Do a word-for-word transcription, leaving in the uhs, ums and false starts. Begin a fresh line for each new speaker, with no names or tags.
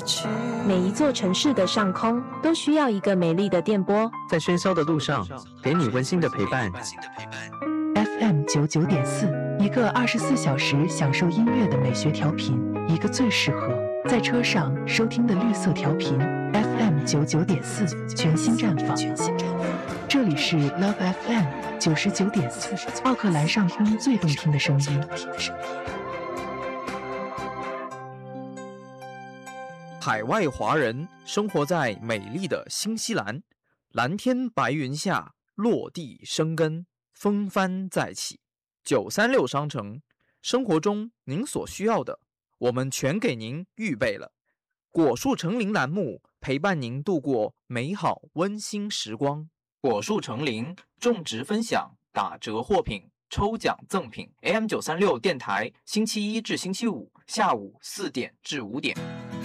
每一座城市的上空都需要一个美丽的电波，
在喧嚣的路上，给你温馨的陪伴。
F M 九九点四，一个二十四小时享受音乐的美学调频，一个最适合在车上收听的绿色调频。F M 九九点四，全新绽放。这里是 Love F M 九十九点四，奥克兰上空最动听的声音。
海外华人生活在美丽的新西兰，蓝天白云下落地生根，风帆再起。九三六商城，生活中您所需要的，我们全给您预备了。果树成林栏目陪伴您度过美好温馨时光。果树成林种植分享打折货品抽奖赠品 A M 九三六电台星期一至星期五下午四点至五点。